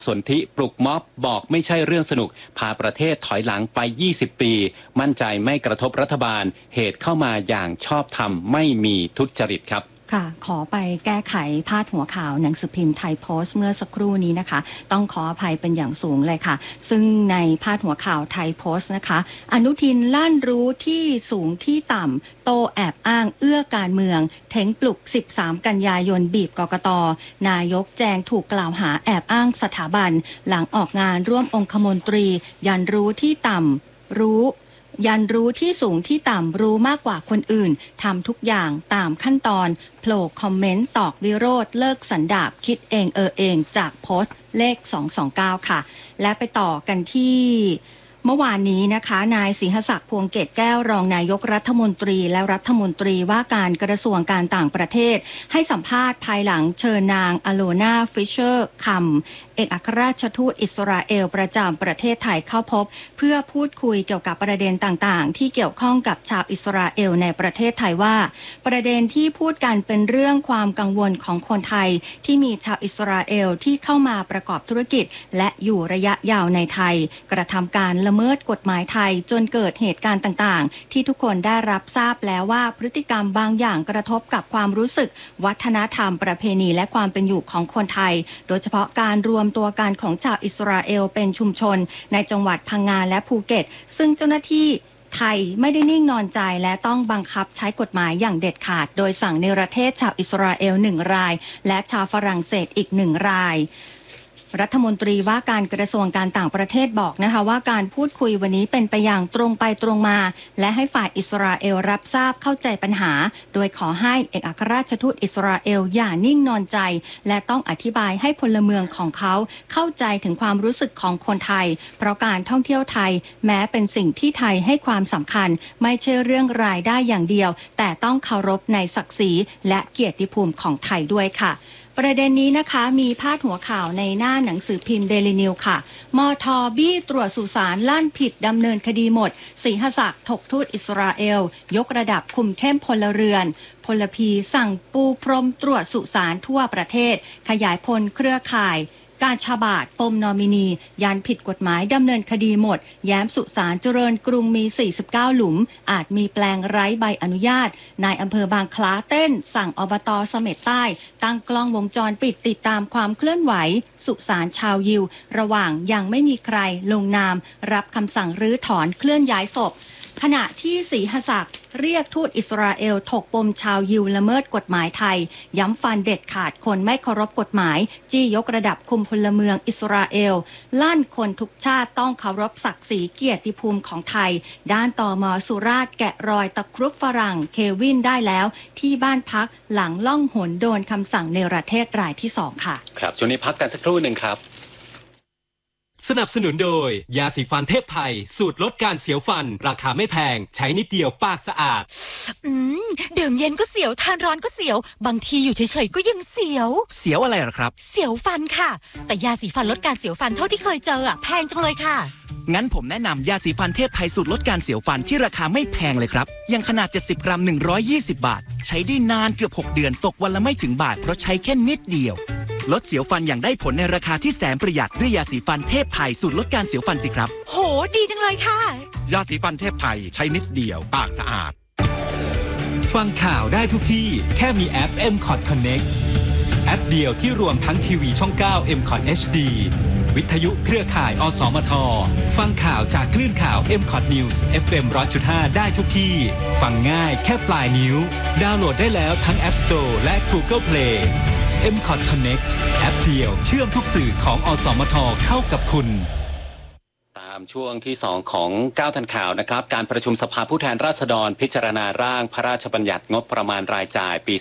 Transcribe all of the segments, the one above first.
สนธิปลุกม็อบบอกไม่ใช่เรื่องสนุกพาประเทศถอยหลังไป20 ปีมั่นใจไม่กระทบรัฐบาลเหตุเข้ามาอย่างชอบธรรมไม่มีทุจริตครับค่ะขอไปแก้ไขพาดหัวข่าวหนังสือพิมพ์ไทยโพสต์เมื่อสักครู่นี้นะคะต้องขออภัยเป็นอย่างสูงเลยค่ะซึ่งในพาดหัวข่าวไทยโพสต์นะคะอนุทินลั่นรู้ที่สูงที่ต่ำโตแอบอ้างเอื้อการเมืองเท้งปลุก13 กันยายนบีบกกต.นายกแจงถูกกล่าวหาแอบอ้างสถาบันหลังออกงานร่วมองคมนตรียันรู้ที่ต่ำยันรู้ที่สูงที่ต่ำรู้มากกว่าคนอื่นทำทุกอย่างตามขั้นตอนโผล่คอมเมนต์ตอกวิโรธเลิกสันดาปคิดเองเองจากโพสต์เลข229ค่ะและไปต่อกันที่เมื่อวานนี้นะคะนายสิงหศักดิ์พวงเกตแก้วรองนายกรัฐมนตรีและรัฐมนตรีว่าการกระทรวงการต่างประเทศให้สัมภาษณ์ภายหลังเชิญนางอโลนาฟิชเชอร์คัมเอกอัครราชทูตอิสราเอลประจำประเทศไทยเข้าพบเพื่อพูดคุยเกี่ยวกับประเด็นต่างๆที่เกี่ยวข้องกับชาวอิสราเอลในประเทศไทยว่าประเด็นที่พูดกันเป็นเรื่องความกังวลของคนไทยที่มีชาวอิสราเอลที่เข้ามาประกอบธุรกิจและอยู่ระยะยาวในไทยกระทำการละเมิดกฎหมายไทยจนเกิดเหตุการณ์ต่างๆที่ทุกคนได้รับทราบแล้วว่าพฤติกรรมบางอย่างกระทบกับความรู้สึกวัฒนธรรมประเพณีและความเป็นอยู่ของคนไทยโดยเฉพาะการรวมตัวกันของชาวอิสราเอลเป็นชุมชนในจังหวัดพังงาและภูเก็ตซึ่งเจ้าหน้าที่ไทยไม่ได้นิ่งนอนใจและต้องบังคับใช้กฎหมายอย่างเด็ดขาดโดยสั่งเนรเทศชาวอิสราเอล1 รายและชาวฝรั่งเศสอีก1 รายรัฐมนตรีว่าการกระทรวงการต่างประเทศบอกนะคะว่าการพูดคุยวันนี้เป็นไปอย่างตรงไปตรงมาและให้ฝ่ายอิสราเอลรับทราบเข้าใจปัญหาโดยขอให้เอกอัครราชทูตอิสราเอลอย่านิ่งนอนใจและต้องอธิบายให้พลเมืองของเขาเข้าใจถึงความรู้สึกของคนไทยเพราะการท่องเที่ยวไทยแม้เป็นสิ่งที่ไทยให้ความสำคัญไม่ใช่เรื่องรายได้อย่างเดียวแต่ต้องเคารพในศักดิ์ศรีและเกียรติภูมิของไทยด้วยค่ะประเด็นนี้นะคะมีพาดหัวข่าวในหน้าหนังสือพิมพ์เดลินิวค่ะมท.บี้ตรวจสุสานลั่นผิดดำเนินคดีหมดสิงหศักดิ์ถกทูตอิสราเอลยกระดับคุมเข้มพลเรือนพลพีสั่งปูพรมตรวจสุสานทั่วประเทศขยายผลเครือข่ายการชาบาดปมนอมินียันผิดกฎหมายดำเนินคดีหมดแย้มสุสานเจริญกรุงมี49 หลุมอาจมีแปลงไร้ใบอนุญาตนายอำเภอบางคล้าเต้นสั่งอบต.เสม็ดใต้ตั้งกล้องวงจรปิดติดตามความเคลื่อนไหวสุสานชาวยิวระหว่างยังไม่มีใครลงนามรับคำสั่งรื้อถอนเคลื่อนย้ายศพขณะที่ศรีหศักดิ์เรียกทูตอิสราเอลถกปมชาวยิวละเมิดกฎหมายไทยย้ำฟันเด็ดขาดคนไม่เคารพกฎหมายจี้ยกระดับคุมพลเมืองอิสราเอลลั่นคนทุกชาติต้องเคารพศักดิ์ศรีเกียรติภูมิของไทยด้านตม.สุราษฎร์แกะรอยตะครุบฝรั่งเควินได้แล้วที่บ้านพักหลังล่องหนโดนคำสั่งเนรเทศรายที่2ค่ะครับช่วงนี้พักกันสักครู่หนึ่งครับสนับสนุนโดยยาสีฟันเทพไทยสูตรลดการเสียวฟันราคาไม่แพงใช้นิดเดียวปากสะอาดดื่มเย็นก็เสียวทานร้อนก็เสียวบางทีอยู่เฉยๆก็ยังเสียวอะไรหรอครับเสียวฟันค่ะแต่ยาสีฟันลดการเสียวฟันเท่าที่เคยเจอแพงจังเลยค่ะงั้นผมแนะนำยาสีฟันเทพไทยสูตรลดการเสียวฟันที่ราคาไม่แพงเลยครับยังขนาด70 กรัม120 บาทใช้ได้นานเกือบ6 เดือนตกวันละไม่ถึงบาทเพราะใช้แค่นิดเดียวลดเสียวฟันอย่างได้ผลในราคาที่แสนประหยัดด้วยยาสีฟันเทพไทยสูตรลดการเสียวฟันสิครับโหดีจังเลยค่ะยาสีฟันเทพไทยใช้นิดเดียวปากสะอาดฟังข่าวได้ทุกที่แค่มีแอป MCOT Connect แอปเดียวที่รวมทั้งทีวีช่อง9 MCOT HD วิทยุเครือข่ายอสมทฟังข่าวจากคลื่นข่าว MCOT News FM 100.5 ได้ทุกที่ฟังง่ายแค่ปลายนิ้วดาวน์โหลดได้แล้วทั้ง App Store และ Google Play MCOT Connect แอปเดียวเชื่อมทุกสื่อของอสมทเข้ากับคุณตามช่วงที่2ของ9ทันข่าวนะครับการประชุมสภาผู้แทนราษฎรพิจารณาร่างพระราชบัญญัติงบประมาณรายจ่ายปี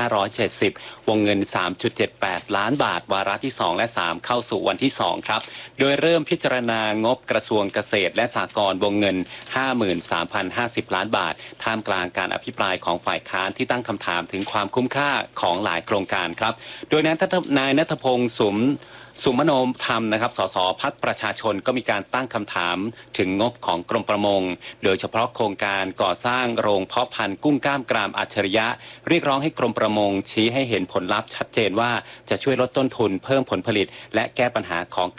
2570 วงเงิน 3.78 ล้านบาทวาระที่2และ3เข้าสู่วันที่2ครับโดยเริ่มพิจารณางบกระทรวงเกษตรและสหกรณ์วงเงิน 53,050 ล้านบาทท่ามกลางการอภิปรายของฝ่ายค้านที่ตั้งคำถามถึงความคุ้มค่าของหลายโครงการครับโดยนายณัฐพงษ์สุมโนธรรมนะครับสสพรรคประชาชนก็มีการตั้งคำถามถึงงบของกรมประมงโดยเฉพาะโครงการก่อสร้างโรงเพาะพันธุ์กุ้งกล้ามกรามอัจฉริยะเรียกร้องให้กรมประมงชี้ให้เห็นผลลัพธ์ชัดเจนว่าจะช่วยลดต้นทุนเพิ่มผลผลิตและแก้ปัญหาของ